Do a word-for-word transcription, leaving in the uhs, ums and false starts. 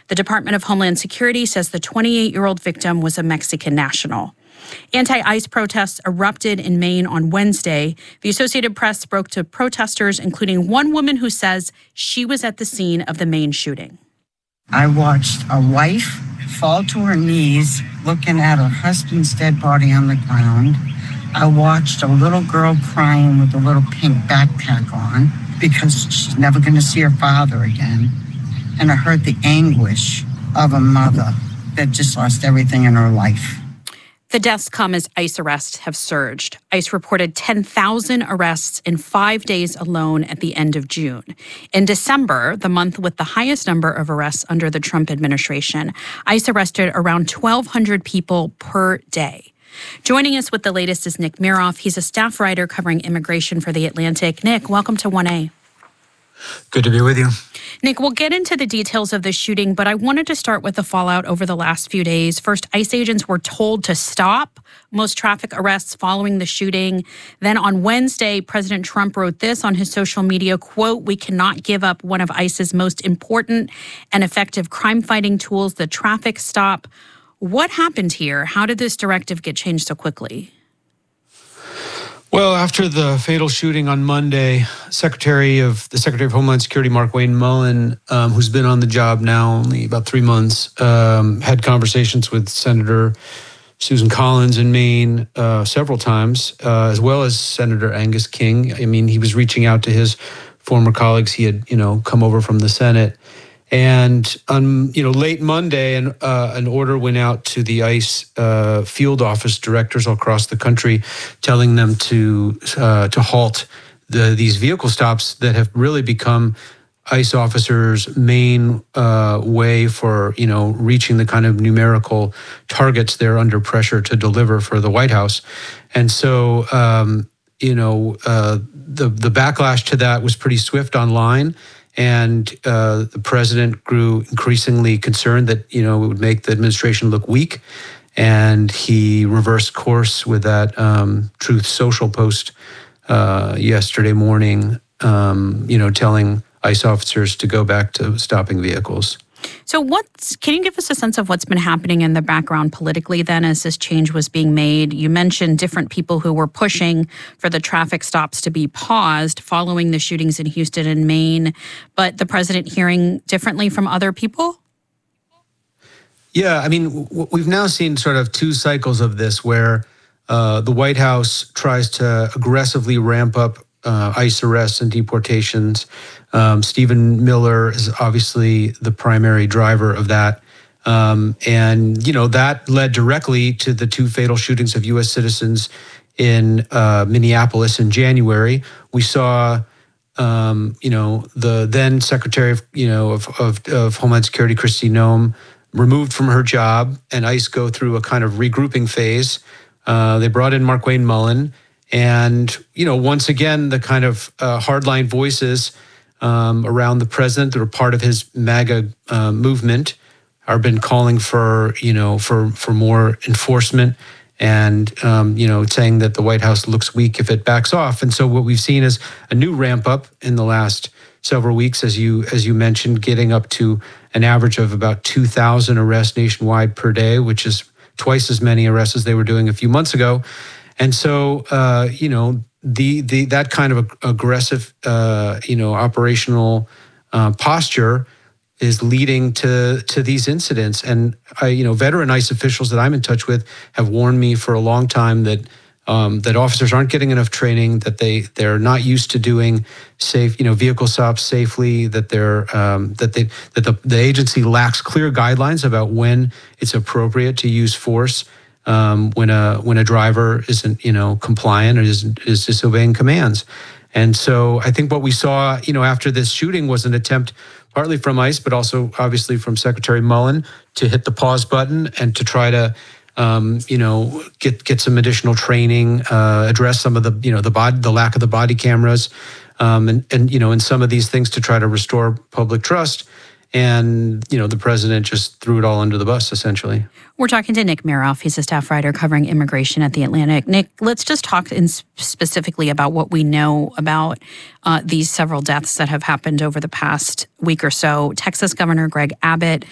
The Department of Homeland Security says the twenty-eight-year-old victim was a Mexican national. Anti-ICE protests erupted in Maine on Wednesday. The Associated Press spoke to protesters, including one woman who says she was at the scene of the Maine shooting. I watched a wife fall to her knees looking at her husband's dead body on the ground. I watched a little girl crying with a little pink backpack on because she's never going to see her father again. And I heard the anguish of a mother that just lost everything in her life. The deaths come as ICE arrests have surged. ICE reported ten thousand arrests in five days alone at the end of June. In December, the month with the highest number of arrests under the Trump administration, ICE arrested around twelve hundred people per day. Joining us with the latest is Nick Miroff. He's a staff writer covering immigration for The Atlantic. Nick, welcome to one A. Good to be with you. Nick, we'll get into the details of the shooting, but I wanted to start with the fallout over the last few days. First, ICE agents were told to stop most traffic arrests following the shooting. Then on Wednesday, President Trump wrote this on his social media, quote, "We cannot give up one of ICE's most important and effective crime-fighting tools, the traffic stop." What happened here? How did this directive get changed so quickly? Well, after the fatal shooting on Monday, Secretary of the Secretary of Homeland Security, Markwayne Mullin, um, who's been on the job now only about three months, um, had conversations with Senator Susan Collins in Maine uh, several times, uh, as well as Senator Angus King. I mean, he was reaching out to his former colleagues. He had, you know, come over from the Senate. And on, you know, late Monday, an, uh, an order went out to the ICE uh, field office directors all across the country, telling them to uh, to halt the, these vehicle stops that have really become ICE officers' main uh, way for, you know, reaching the kind of numerical targets they're under pressure to deliver for the White House. And so, um, you know, uh, the the backlash to that was pretty swift online. And uh, the president grew increasingly concerned that, you know, it would make the administration look weak. And he reversed course with that um, Truth Social post uh, yesterday morning, um, you know, telling ICE officers to go back to stopping vehicles. So what's, can you give us a sense of what's been happening in the background politically then as this change was being made? You mentioned different people who were pushing for the traffic stops to be paused following the shootings in Houston and Maine, but the president hearing differently from other people? Yeah, I mean, w- we've now seen sort of two cycles of this where uh, the White House tries to aggressively ramp up uh, ICE arrests and deportations. Um, Stephen Miller is obviously the primary driver of that. Um, and, you know, that led directly to the two fatal shootings of U S citizens in uh, Minneapolis in January. We saw, um, you know, the then Secretary of, you know, of, of, of Homeland Security, Kristi Noem, removed from her job, and ICE go through a kind of regrouping phase. Uh, they brought in Markwayne Mullin. And, you know, once again, the kind of uh, hardline voices Um, around the president that are part of his MAGA uh, movement are been calling for, you know, for, for more enforcement and, um, you know, saying that the White House looks weak if it backs off. And so what we've seen is a new ramp up in the last several weeks, as you as you mentioned, getting up to an average of about two thousand arrests nationwide per day, which is twice as many arrests as they were doing a few months ago. And so, uh, you know, the the that kind of aggressive, uh, you know, operational uh, posture is leading to to these incidents. And I, you know, veteran ICE officials that I'm in touch with have warned me for a long time that um, that officers aren't getting enough training, that they they're not used to doing safe, you know, vehicle stops safely, that they're um, that they that the, the agency lacks clear guidelines about when it's appropriate to use force. Um, when a when a driver isn't, you know, compliant or is is disobeying commands. And so I think what we saw, you know, after this shooting was an attempt, partly from ICE, but also obviously from Secretary Mullin, to hit the pause button and to try to, um, you know, get get some additional training, uh, address some of the, you know, the body, the lack of the body cameras, um, and and you know, and some of these things to try to restore public trust. And, you know, the president just threw it all under the bus, essentially. We're talking to Nick Miroff. He's a staff writer covering immigration at The Atlantic. Nick, let's just talk in specifically about what we know about uh, these several deaths that have happened over the past week or so. Texas Governor Greg Abbott